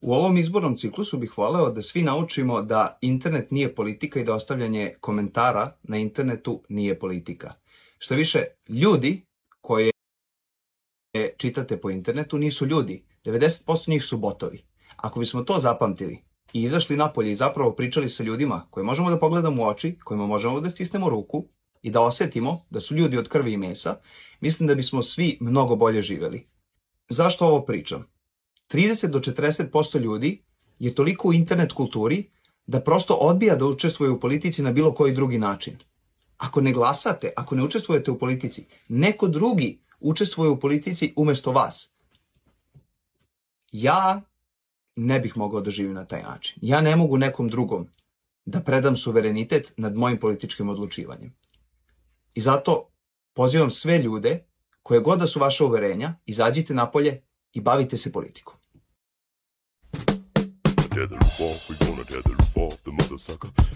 U ovom izbornom ciklusu bih voleo da svi naučimo da internet nije politika i da ostavljanje komentara na internetu nije politika. Što više, ljudi koje čitate po internetu nisu ljudi. 90% njih su botovi. Ako bismo to zapamtili i izašli napolje i zapravo pričali sa ljudima koje možemo da pogledamo u oči, kojima možemo da stisnemo ruku i da osetimo da su ljudi od krvi i mesa, mislim da bismo svi mnogo bolje živeli. Zašto ovo pričam? 30 do 40% ljudi je toliko u internet kulturi da prosto odbija da učestvuje u politici na bilo koji drugi način. Ako ne glasate, ako ne učestvujete u politici, neko drugi učestvuje u politici umesto vas. Ja ne bih mogao da živim na taj način. Ja ne mogu nekom drugom da predam suverenitet nad mojim političkim odlučivanjem. I zato pozivam sve ljude, koje god da su vaše uverenja, izađite napolje i bavite se politikom. Tether off, we gonna tether off the mother sucker.